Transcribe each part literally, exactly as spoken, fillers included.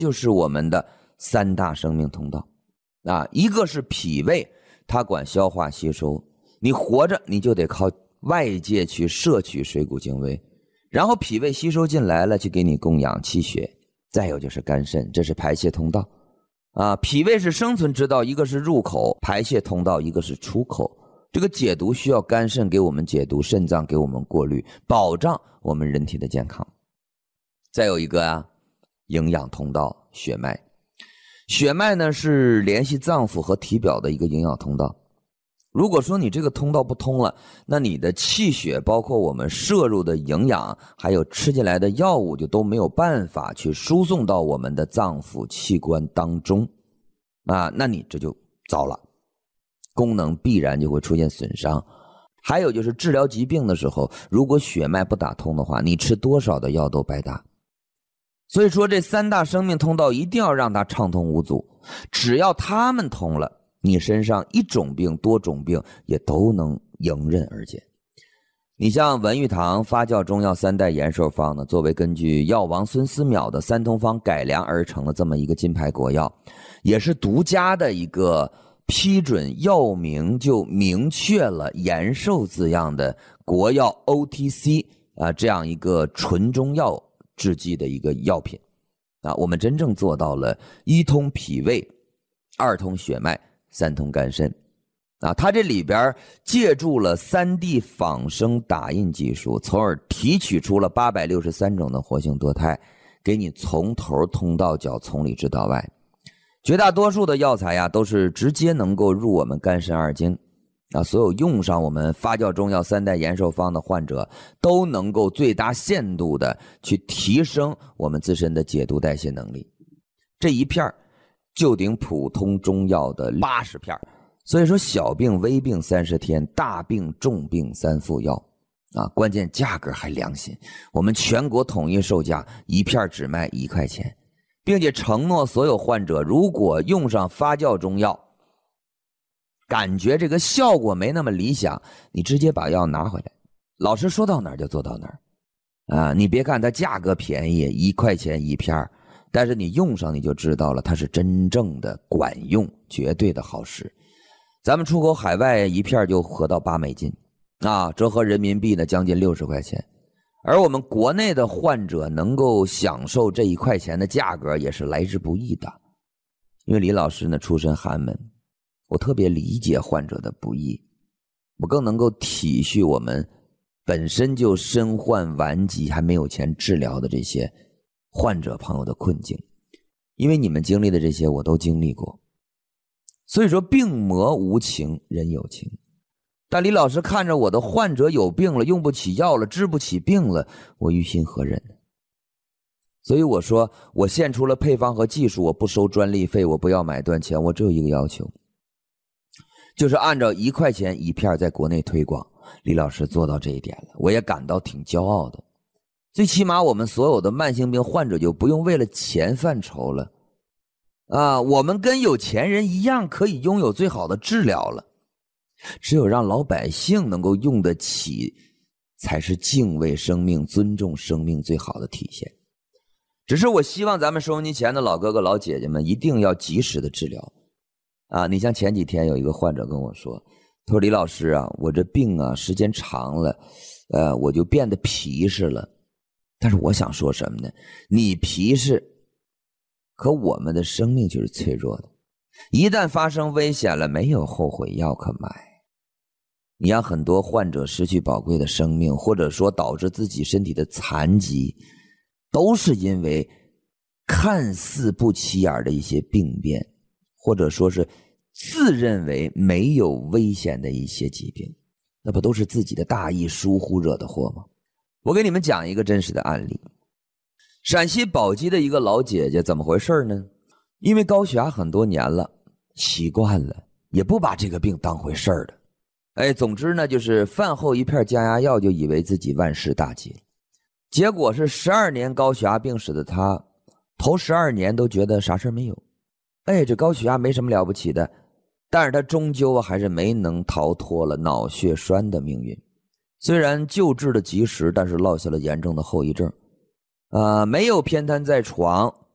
就是我们的三大生命通道啊，一个是脾胃，它管消化吸收，你活着你就得靠外界去摄取水谷精微，然后脾胃吸收进来了，就给你供养气血。再有就是肝肾，这是排泄通道啊。脾胃是生存之道，一个是入口，排泄通道一个是出口。这个解毒需要肝肾给我们解毒，肾脏给我们过滤，保障我们人体的健康。再有一个啊，营养通道，血脉。血脉呢是联系脏腑和体表的一个营养通道。如果说你这个通道不通了，那你的气血包括我们摄入的营养还有吃进来的药物就都没有办法去输送到我们的脏腑器官当中啊，那你这就糟了，功能必然就会出现损伤。还有就是治疗疾病的时候，如果血脉不打通的话，你吃多少的药都白搭。所以说这三大生命通道一定要让它畅通无阻，只要它们通了，你身上一种病多种病也都能迎刃而解。你像文玉堂发酵中药三代延寿方呢，作为根据药王孙思邈的三通方改良而成的这么一个金牌国药，也是独家的一个批准药名就明确了延寿字样的国药 O T C 啊，这样一个纯中药制剂的一个药品啊，我们真正做到了一通脾胃，二通血脉，三通肝肾啊，它这里边借助了 三 D 仿生打印技术，从而提取出了八百六十三种的活性多肽，给你从头通到脚，从里直到外。绝大多数的药材呀，都是直接能够入我们肝肾二经啊，所有用上我们发酵中药三代延寿方的患者，都能够最大限度的去提升我们自身的解毒代谢能力。这一片就顶普通中药的八十片，所以说小病微病三十天，大病重病三副药啊，关键价格还良心，我们全国统一售价，一片只卖一块钱，并且承诺所有患者如果用上发酵中药感觉这个效果没那么理想，你直接把药拿回来，老师说到哪儿就做到哪儿啊！你别看它价格便宜，一块钱一片，但是你用上你就知道了，它是真正的管用，绝对的好使。咱们出口海外一片就合到八美金啊，折合人民币呢将近六十块钱。而我们国内的患者能够享受这一块钱的价格也是来之不易的。因为李老师呢出身寒门，我特别理解患者的不易，我更能够体恤我们本身就身患顽疾还没有钱治疗的这些患者朋友的困境，因为你们经历的这些我都经历过。所以说病魔无情，人有情。但李老师看着我的患者有病了，用不起药了，治不起病了，我于心何忍呢？所以我说我献出了配方和技术，我不收专利费，我不要买断钱，我只有一个要求，就是按照一块钱一片在国内推广。李老师做到这一点了，我也感到挺骄傲的。最起码我们所有的慢性病患者就不用为了钱犯愁了啊，我们跟有钱人一样可以拥有最好的治疗了。只有让老百姓能够用得起，才是敬畏生命、尊重生命最好的体现。只是我希望咱们收音机前的老哥哥老姐姐们一定要及时的治疗啊！你像前几天有一个患者跟我说，他说李老师啊，我这病啊时间长了，呃，我就变得皮实了。但是我想说什么呢？你皮实，可我们的生命就是脆弱的，一旦发生危险了，没有后悔药可买。你让很多患者失去宝贵的生命，或者说导致自己身体的残疾，都是因为看似不起眼的一些病变，或者说是自认为没有危险的一些疾病，那不都是自己的大意疏忽惹的祸吗？我给你们讲一个真实的案例。陕西宝鸡的一个老姐姐，怎么回事呢？因为高血压很多年了，习惯了，也不把这个病当回事儿的。哎，总之呢，就是饭后一片降压药就以为自己万事大吉了。结果是十二年高血压病史的她，头十二年都觉得啥事没有。哎，这高血压没什么了不起的，但是她终究还是没能逃脱了脑血栓的命运。虽然救治的及时，但是落下了严重的后遗症。呃，没有偏瘫在床，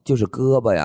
就是胳膊呀。